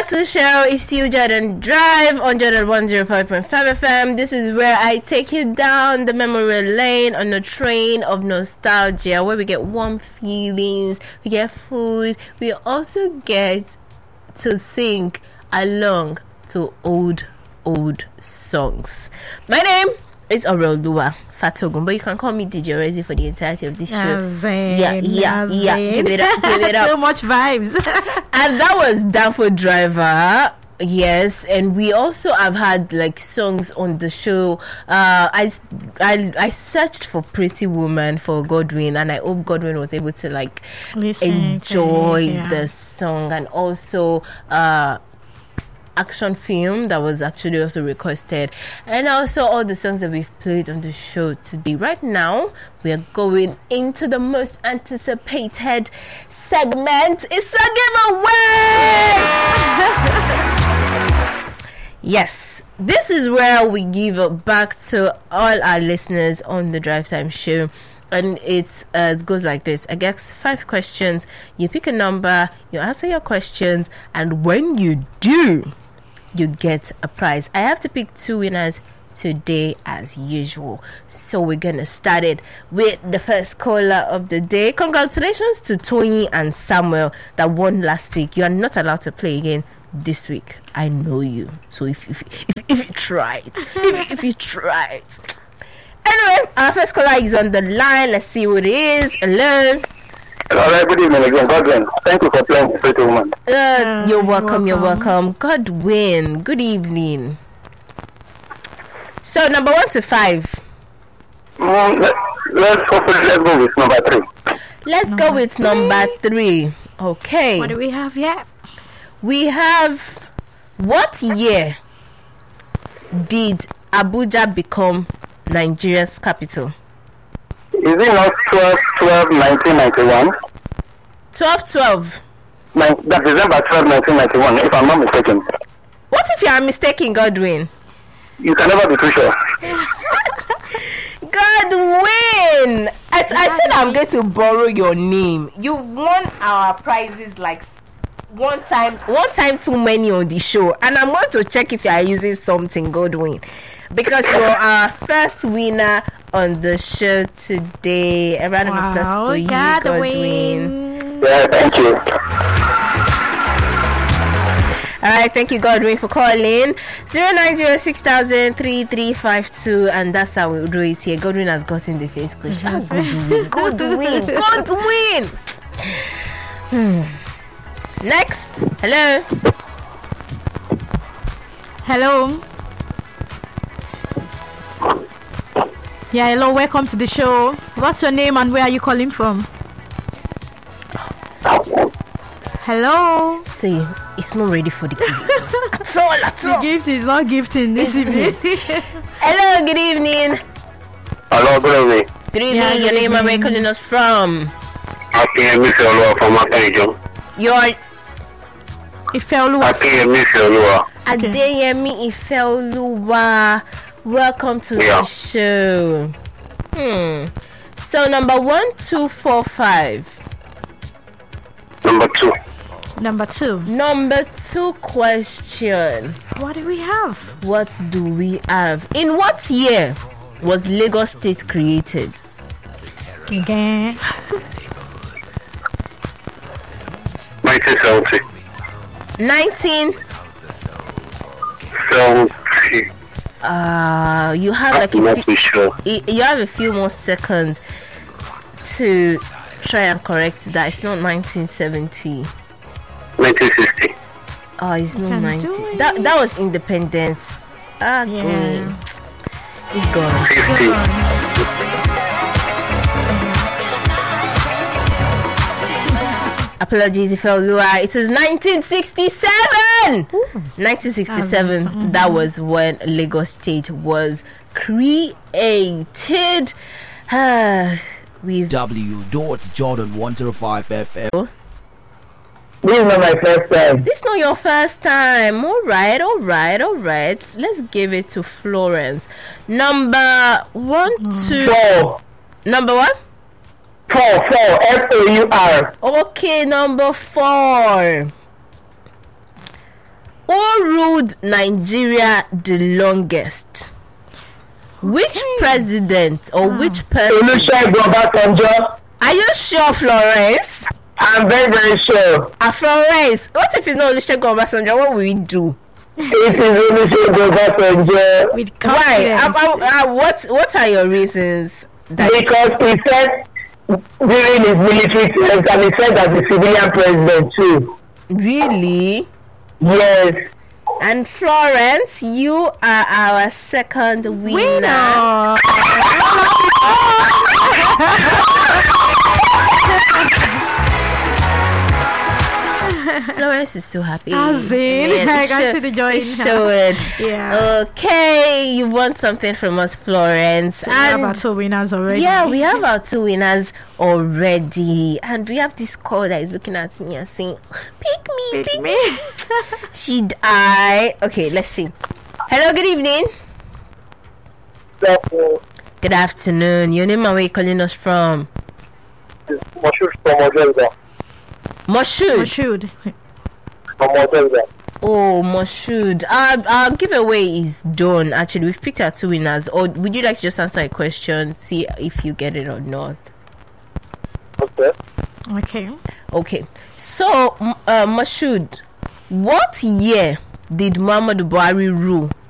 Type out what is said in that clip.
back to the show. It's still Jordan Drive on Jordan 105.5 FM. This is where I take you down the memory lane on a train of nostalgia, where we get warm feelings, we get food, we also get to sing along to old songs. My name is Aurelua Fatogun, but you can call me DJ Rezi for the entirety of this show. Yeah. Give it up. So much vibes. And that was Danfo Driver. Yes, and we also have had like songs on the show. I searched for Pretty Woman for Godwin, and I hope Godwin was able to like enjoy the song, and also action film that was actually also requested, and also all the songs that we've played on the show today. Right now we are going into the most anticipated segment. It's a giveaway. Yes, this is where we give it back to all our listeners on the Drive Time show. And it goes like this. I get 5 questions. You pick a number, you answer your questions, and when you do, you get a prize. I have to pick 2 winners today as usual. So we're going to start it with the first caller of the day. Congratulations to Tony and Samuel that won last week. You are not allowed to play again this week. I know you. So if you try it, Anyway, our first caller is on the line. Let's see who it is. Hello. Hello, good evening again, Godwin. Thank you for playing Pretty Woman. You're welcome. Godwin, good evening. So, number 1 to 5. Let's go with number 3. Let's go with number 3. Okay. What do we have yet? We have, what year did Abuja become Nigeria's capital? Is it not 12/12/1991? 12/12. That's December 12, 1991, if I'm not mistaken. What if you are mistaken, Godwin? You can never be too sure. Godwin! I said I'm going to borrow your name. You've won our prizes like one time too many on the show, and I'm going to check if you are using something, Godwin, because you're our first winner on the show today. A round of applause for you, Godwin. Yeah, thank you. Alright, thank you, Godwin, for calling. 0906003352, and that's how we'll do it here. Godwin has gotten the face question. Godwin. Next. Hello. Yeah, hello, welcome to the show. What's your name and where are you calling from? Hello. See, it's not ready for the gift. at all. The gift is not gifting this evening. Hello, good evening. Hello, good evening. Good evening. Your name and where calling us from? Akiyemi Ifeoluwa from Akaijo. Your Ifeoluwa. Akiyemi Ifeoluwa. Adeyemi Ifeoluwa. Welcome to the show. So number 1, 2, 4, 5. Number 2. Number 2. Number 2 question. What do we have? What do we have? In what year was Lagos State created? Again. 1970. 1970. You have like you have a few more seconds to try and correct that. It's not 1970. 1960. Oh, it's not 90. That was independence. It's gone. 50. Apologies, Ifeoluwa. It was 1967. 1967. That was when Lagos State was created. W.Jordan105 FM. This is not my first time. This is not your first time. All right. Let's give it to Florence. Number 1, 2. 4. Number what? 4. FOUR. Okay, number 4. Who ruled Nigeria the longest? Which president or which person? Olusegun Obasanjo. Are you sure, Florence? I'm very, very sure. Florence, what if it's not Olusegun Obasanjo? What will we do? It is Olusegun Obasanjo. With Why? confidence. What are your reasons? Because he said during his military terms, and he said as a civilian president too. Really? Yes. And Florence, you are our second winner. Winner. Florence is so happy. As in, I can see the joy in it's her. showing. Yeah. Okay, you want something from us, Florence. So we have our 2 winners already. yeah, we have our 2 winners already. And we have this call that is looking at me and saying, pick me, Pick me. Should I? Okay, let's see. Hello, good evening. Good afternoon. Your name and where you calling us from? Moshood from Ojelda. Moshood. Moshood. From Ojelda. Oh, Moshood. Our giveaway is done. Actually, we've picked our 2 winners. Or would you like to just answer a question, see if you get it or not? Okay. Okay. Okay. So, Moshood, what year did Muhammadu Buhari rule